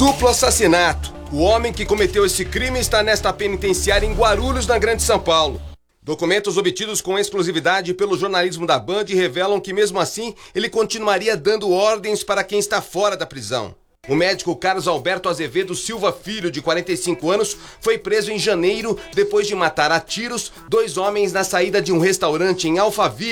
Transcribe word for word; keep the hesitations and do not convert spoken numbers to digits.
Duplo assassinato. O homem que cometeu esse crime está nesta penitenciária em Guarulhos, na Grande São Paulo. Documentos obtidos com exclusividade pelo jornalismo da Band revelam que, mesmo assim, ele continuaria dando ordens para quem está fora da prisão. O médico Carlos Alberto Azevedo Silva Filho, de quarenta e cinco anos, foi preso em janeiro depois de matar a tiros dois homens na saída de um restaurante em Alphaville.